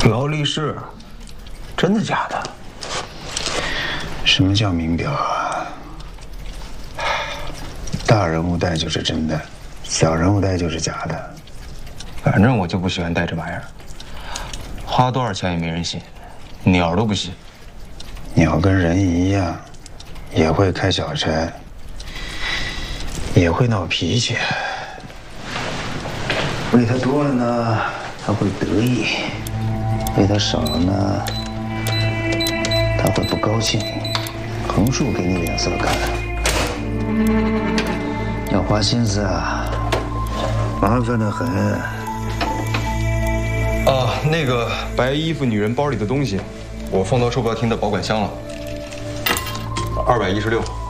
劳力士，真的假的？ 什么叫名表啊？大人物戴就是真的，小人物戴就是假的。 反正我就不喜欢戴这玩意儿，花多少钱也没人信，鸟都不信。 鸟跟人一样，也会开小差，也会闹脾气。喂它多了呢，它会得意；喂它少了呢，它会不高兴，横竖给你脸色看。要花心思啊，麻烦得很。 啊，那个白衣服女人包里的东西，我放到售票厅的保管箱了，216。